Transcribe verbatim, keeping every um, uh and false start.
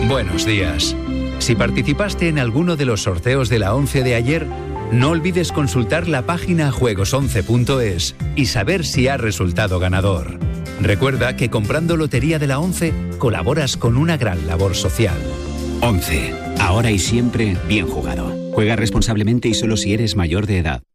Buenos días. Si participaste en alguno de los sorteos de la once de ayer, no olvides consultar la página juegos once punto es y saber si has resultado ganador. Recuerda que comprando Lotería de la once colaboras con una gran labor social. once. Ahora y siempre bien jugado. Juega responsablemente y solo si eres mayor de edad.